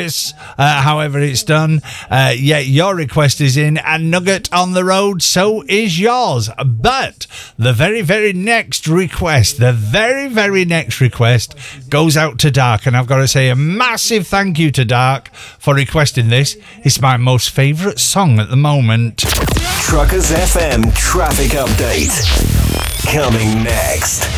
glorious, however it's done. Your request is in, and Nugget on the road, so is yours. But the very, very next request, goes out to Dark, and I've got to say a massive thank you to Dark for requesting this. It's my most favourite song at the moment. Truckers FM traffic update. Coming next.